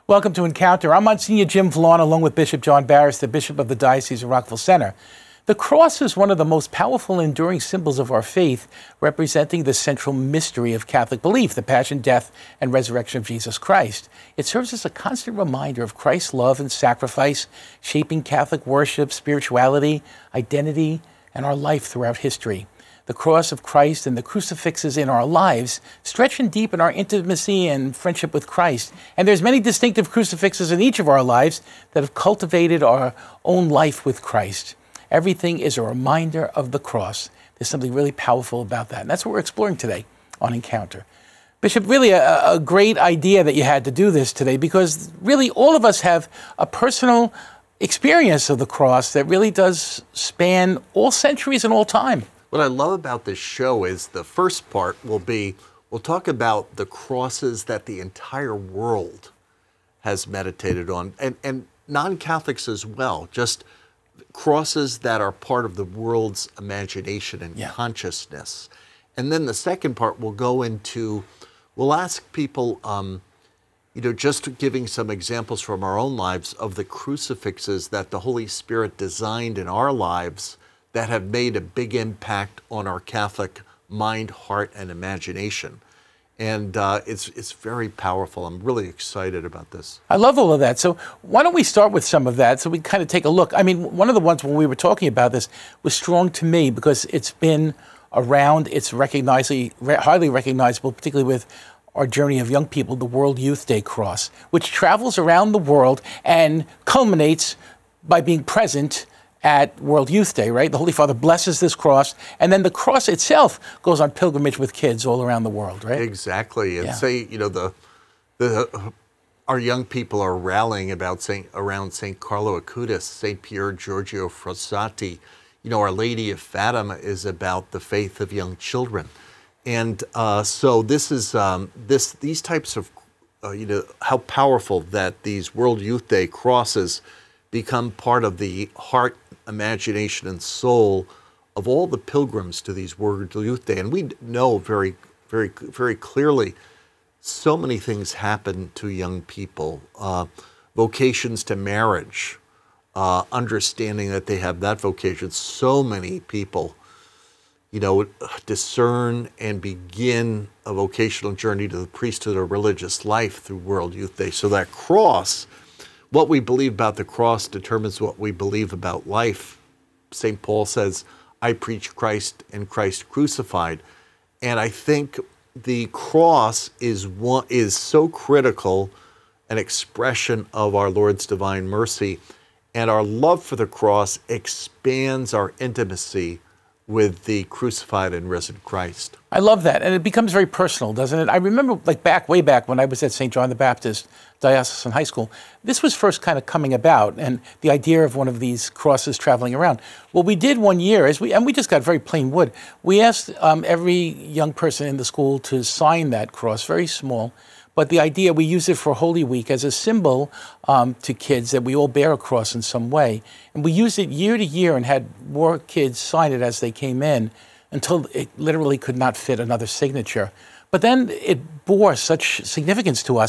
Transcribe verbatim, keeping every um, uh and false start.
Welcome to Encounter. I'm Monsignor Jim Vallon, along with Bishop John Barris, the Bishop of the Diocese of Rockville Centre. The cross is one of the most powerful and enduring symbols of our faith, representing the central mystery of Catholic belief, the passion, death, and resurrection of Jesus Christ. It serves as a constant reminder of Christ's love and sacrifice, shaping Catholic worship, spirituality, identity, and our life throughout history. The cross of Christ and the crucifixes in our lives stretch and deepen our intimacy and friendship with Christ. And there's many distinctive crucifixes in each of our lives that have cultivated our own life with Christ. Everything is a reminder of the cross. There's something really powerful about that. And that's what we're exploring today on Encounter. Bishop, really a, a great idea that you had to do this today, because really all of us have a personal experience of the cross that really does span all centuries and all time. What I love about this show is the first part will be, we'll talk about the crosses that the entire world has meditated on, and, and non-Catholics as well, just crosses that are part of the world's imagination and yeah. consciousness. And then the second part will go into, we'll ask people, um, you know, just giving some examples from our own lives of the crucifixes that the Holy Spirit designed in our lives that have made a big impact on our Catholic mind, heart, and imagination. And uh, it's, it's very powerful. I'm really excited about this. I love all of that. So why don't we start with some of that so we kind of take a look. I mean, one of the ones when we were talking about this was strong to me because it's been around, it's recognizably, highly recognizable, particularly with our journey of young people, the World Youth Day Cross, which travels around the world and culminates by being present at World Youth Day, right? The Holy Father blesses this cross, and then the cross itself goes on pilgrimage with kids all around the world, right? Exactly. And yeah. say, you know, the the our young people are rallying about Saint around Saint Carlo Acutis, Saint Pier Giorgio Frassati. You know, Our Lady of Fatima is about the faith of young children, and uh, so this is um, this these types of uh, you know, how powerful that these World Youth Day crosses become part of the heart, imagination, and soul of all the pilgrims to these World Youth Day. And we know very, very, very clearly so many things happen to young people. Uh, vocations to marriage, uh, understanding that they have that vocation. So many people, you know, discern and begin a vocational journey to the priesthood or religious life through World Youth Day. So that cross, what we believe about the cross determines what we believe about life. Saint Paul says, I preach Christ and Christ crucified. And I think the cross is one, is so critical an expression of our Lord's divine mercy. And our love for the cross expands our intimacy with the crucified and risen Christ. I love that. And it becomes very personal, doesn't it? I remember like back, way back when I was at Saint John the Baptist Diocesan High School, this was first kind of coming about, and the idea of one of these crosses traveling around. What we did one year is we, and we just got very plain wood, we asked um, every young person in the school to sign that cross, very small. But the idea, we use it for Holy Week as a symbol um, to kids that we all bear a cross in some way. And we used it year to year and had more kids sign it as they came in until it literally could not fit another signature. But then it bore such significance to us